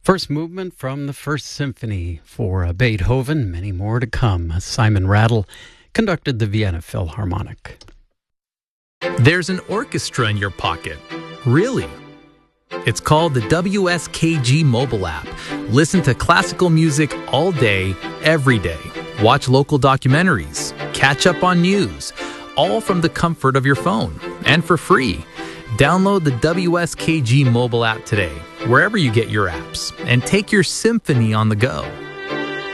First movement from the First Symphony for Beethoven, many more to come. Simon Rattle conducted the Vienna Philharmonic. There's an orchestra in your pocket. Really? It's called the WSKG mobile app. Listen to classical music all day, every day. Watch local documentaries. Catch up on news. All from the comfort of your phone. And for free. Download the WSKG mobile app today, wherever you get your apps, and take your symphony on the go.